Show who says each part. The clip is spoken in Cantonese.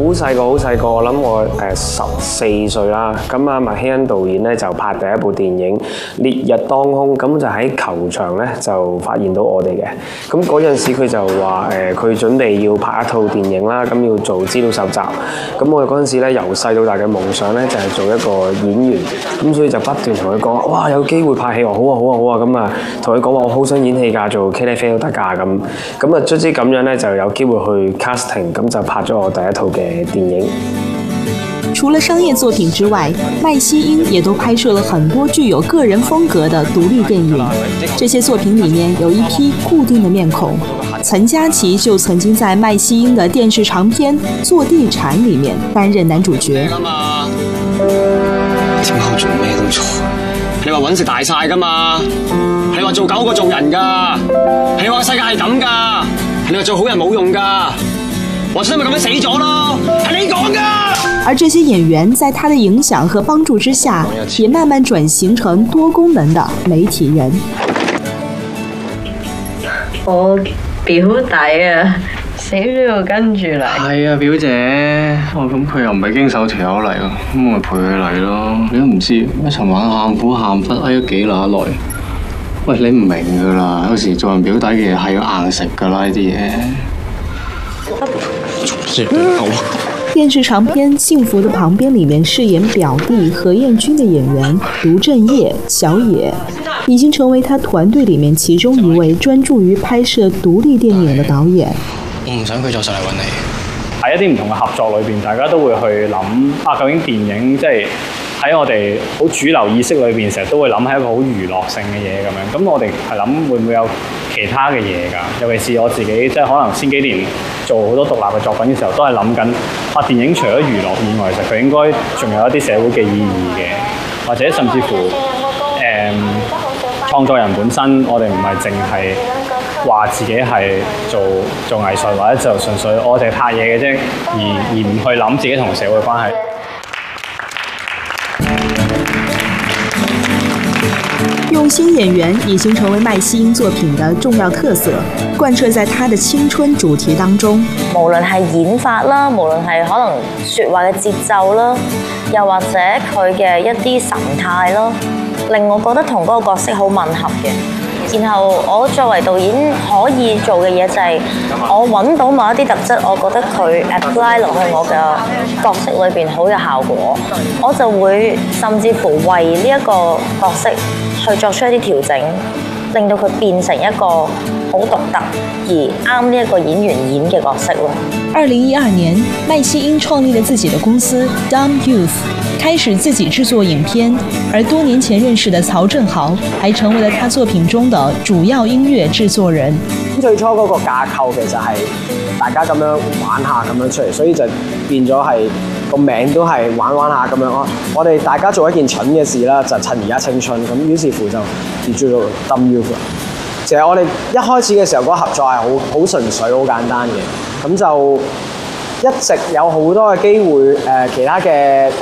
Speaker 1: 細個，我諗我14歲啦。咁啊，麥希恩導演咧就拍第一部電影《烈日當空》，咁就喺球場咧就發現到我哋嘅。咁嗰陣時佢就話佢準備要拍一套電影啦，咁要做資料搜集。咁我哋嗰陣時咧由細到大嘅夢想咧就係做一個演員，咁所以就不斷同佢講，哇有機會拍戲喎，好啊，咁啊同佢講話我好想演戲㗎，做茄喱啡都得㗎咁。咁啊卒之咁樣咧就有機會去 casting， 咁就拍咗我第一套嘅電影。
Speaker 2: 除了商业作品之外，麥希英也都拍攝了很多具有個人風格的獨立電影。這些作品裡面有一批固定的面孔，陳嘉琪就曾經在麥希英的電視長片《做地產》裡面擔任男主角。
Speaker 3: 點解我做咩都錯？你話揾食大晒㗎嘛？你話做狗過做人㗎？你話世界係咁㗎？你話做好人冇用㗎？我真係咪咁樣死咗咯？係你講㗎！
Speaker 2: 而這些演員在他的影響和幫助之下，也慢慢轉型成多功能的媒體人。
Speaker 4: 我表弟啊，死都要跟住嚟。
Speaker 3: 係啊，表姐，咁佢又唔係經手條友嚟喎，咁我咪陪佢嚟咯。你都唔知，一尋晚喊苦喊忽哀咗幾乸耐。喂，你唔明㗎啦，有時做人表弟嘅嘢係要硬食㗎啦，呢啲嘢。
Speaker 2: 電視長片《幸福的旁邊》裡面飾演表弟何彥君的演員盧正業、小野，已經成為他團隊裡面其中一位專注於拍攝獨立電影的導演。
Speaker 3: 我唔想佢再上嚟揾你。
Speaker 5: 喺一啲唔同嘅合作裏邊，大家都會去諗究竟電影即係喺我哋好主流意識裏邊，成日都會諗係一個好娛樂性嘅嘢咁樣。咁我哋係諗會唔會有其他嘅嘢㗎？尤其是我自己，即係可能先幾年做好多獨立嘅作品嘅時候，都係諗緊電影除咗娛樂以外，其實佢應該仲有一啲社會嘅意義嘅，或者甚至乎創作人本身，我哋唔係淨係話自己係做藝術，或者就純粹我哋拍嘢嘅啫，而唔去諗自己同社會關係。
Speaker 2: 用心演員已經成為麥希英作品的重要特色，貫徹在他的青春主題當中。
Speaker 4: 無論係演法啦，無論係可能説話嘅節奏啦，又或者佢嘅一啲神態咯，令我覺得同嗰個角色好吻合嘅。然後我作為導演可以做嘅嘢就係我揾到某一啲特質，我覺得佢 apply 落去我嘅角色裏邊好有效果，我就會甚至乎為呢一個角色去作出一啲調整，令到佢變成一個好獨特而啱呢一個演員演嘅角色咯。
Speaker 2: 2012年，麥希英創立了自己的公司 Dumb Youth， 開始自己製作影片，而多年前認識的曹正豪，還成為了他作品中的主要音樂製作人。
Speaker 1: 最初嗰個架構其實係大家咁樣玩下咁樣出嚟，所以就變咗係個名都係玩下咁樣咯。我哋大家做一件蠢嘅事啦，就趁而家青春咁，於是乎就叫做 Dumb Youth。其實我哋一開始嘅時候嗰個合作係好純粹、好簡單嘅，咁就一直有好多嘅機會，其他嘅